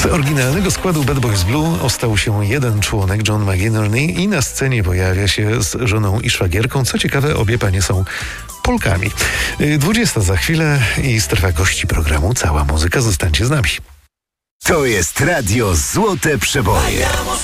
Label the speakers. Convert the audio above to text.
Speaker 1: Z oryginalnego składu Bad Boys Blue ostał się jeden członek, John McInerney, i na scenie pojawia się z żoną i szwagierką. Co ciekawe, obie panie są Polkami. 20 za chwilę i strefa gości programu Cała Muzyka. Zostańcie z nami.
Speaker 2: To jest Radio Złote Przeboje.